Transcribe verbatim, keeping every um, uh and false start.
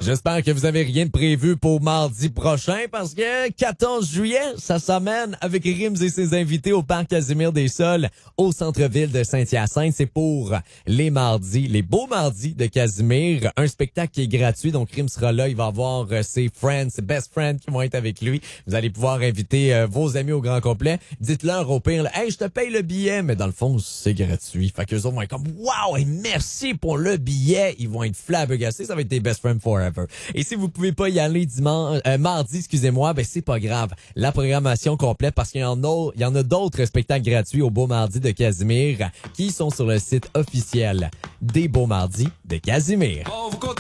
J'espère que vous avez rien de prévu pour mardi prochain parce que quatorze juillet, ça s'amène avec Rims et ses invités au parc Casimir des Sols au centre-ville de Saint-Hyacinthe. C'est pour les mardis, les beaux mardis de Casimir. Un spectacle qui est gratuit, donc Rims sera là. Il va avoir euh, ses friends, ses best friends qui vont être avec lui. Vous allez pouvoir inviter euh, vos amis au grand complet. Dites-leur au pire, là, hey, je te paye le billet, mais dans le fond, c'est gratuit. Fait qu'eux autres vont être comme, wow, et merci pour le billet. Ils vont être flabbergastés. Ça va être tes best friends forever. Et si vous pouvez pas y aller dimanche, euh, mardi, excusez-moi, ben c'est pas grave. La programmation complète, parce qu'il y en a, il y en a d'autres spectacles gratuits au Beau Mardi de Casimir qui sont sur le site officiel des Beaux Mardis de Casimir. On vous